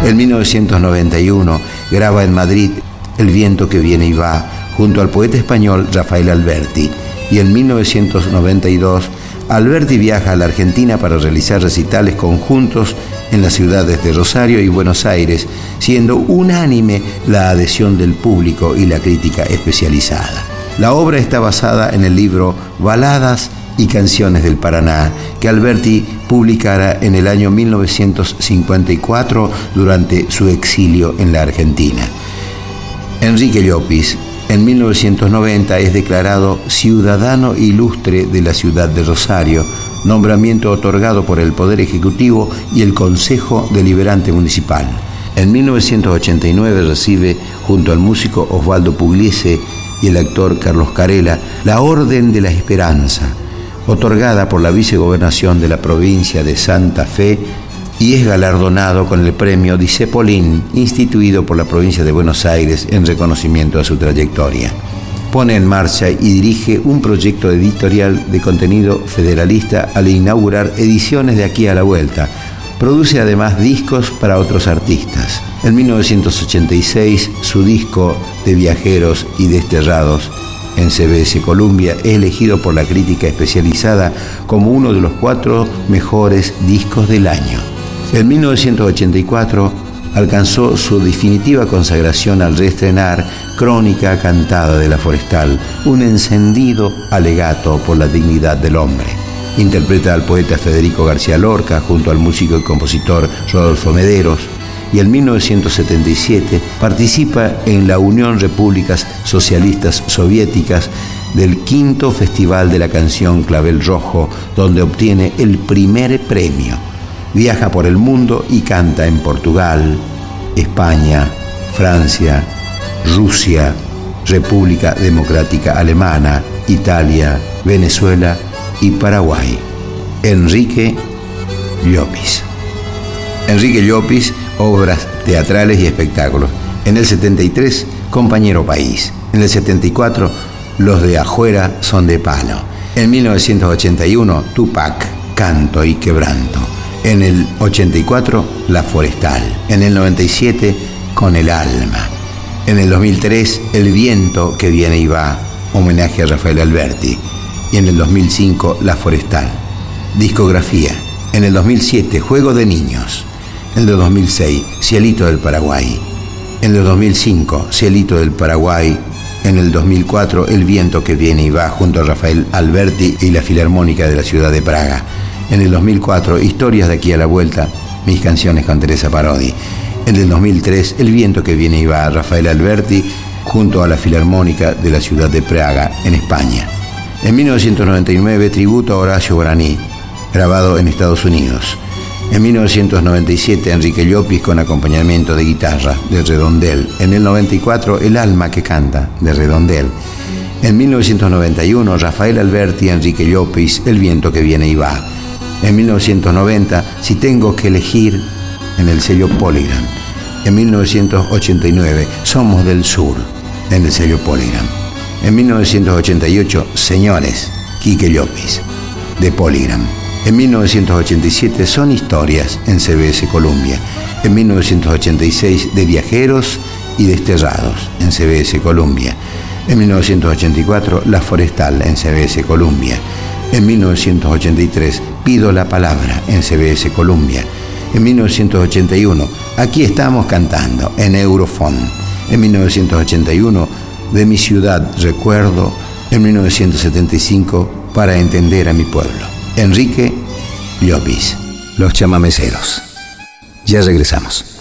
En 1991 graba en Madrid El viento que viene y va, junto al poeta español Rafael Alberti. Y en 1992, Alberti viaja a la Argentina para realizar recitales conjuntos en las ciudades de Rosario y Buenos Aires, siendo unánime la adhesión del público y la crítica especializada. La obra está basada en el libro Baladas y canciones del Paraná, que Alberti publicara en el año 1954 durante su exilio en la Argentina. Enrique Llopis, en 1990, es declarado Ciudadano Ilustre de la ciudad de Rosario, nombramiento otorgado por el Poder Ejecutivo y el Consejo Deliberante Municipal. En 1989 recibe, junto al músico Osvaldo Pugliese y el actor Carlos Carela, la Orden de la Esperanza, otorgada por la vicegobernación de la provincia de Santa Fe, y es galardonado con el premio Di Cepolín, instituido por la provincia de Buenos Aires en reconocimiento a su trayectoria. Pone en marcha y dirige un proyecto editorial de contenido federalista al inaugurar Ediciones de Aquí a la Vuelta. Produce además discos para otros artistas. En 1986, su disco de Viajeros y Desterrados en CBS Columbia es elegido por la crítica especializada como uno de los 4 mejores discos del año. En 1984 alcanzó su definitiva consagración al reestrenar Crónica Cantada de la Forestal, un encendido alegato por la dignidad del hombre. Interpreta al poeta Federico García Lorca junto al músico y compositor Rodolfo Mederos, y en 1977 participa en la Unión Repúblicas Socialistas Soviéticas del 5º Festival de la Canción Clavel Rojo, donde obtiene el primer premio. Viaja por el mundo y canta en Portugal, España, Francia, Rusia, República Democrática Alemana, Italia, Venezuela y Paraguay. Enrique Llopis. Enrique Llopis, obras teatrales y espectáculos. En el 73, Compañero País. En el 74, Los de Afuera son de palo. En 1981, Tupac, Canto y Quebranto. En el 84, La Forestal. En el 97, Con el Alma. En el 2003, El viento que viene y va, homenaje a Rafael Alberti. Y en el 2005, La Forestal. Discografía. En el 2007, Juego de Niños. En el 2006, Cielito del Paraguay. En el 2005, Cielito del Paraguay. En el 2004, El viento que viene y va, junto a Rafael Alberti y la Filarmónica de la ciudad de Praga. En el 2004, Historias de Aquí a la Vuelta, mis canciones con Teresa Parodi. En el 2003, El viento que viene y va, Rafael Alberti, junto a la Filarmónica de la ciudad de Praga, en España. En 1999, Tributo a Horacio Guaraní, grabado en Estados Unidos. En 1997, Enrique Llopis con acompañamiento de guitarra, de Redondel. En el 94, El alma que canta, de Redondel. En 1991, Rafael Alberti y Enrique Llopis, El viento que viene y va. En 1990, Si tengo que elegir, en el sello Polygram. En 1989, Somos del Sur, en el sello Polygram. En 1988, Señores, Quique Llopis, de Polygram. En 1987, Son historias, en CBS Columbia. En 1986, De Viajeros y Desterrados, en CBS Columbia. En 1984, La Forestal, en CBS Columbia. En 1983, Pido la palabra, en CBS Columbia. En 1981, Aquí estamos cantando, en Eurofon. En 1981, De mi ciudad recuerdo. En 1975, Para entender a mi pueblo. Enrique Llopis, Los chamameceros. Ya regresamos.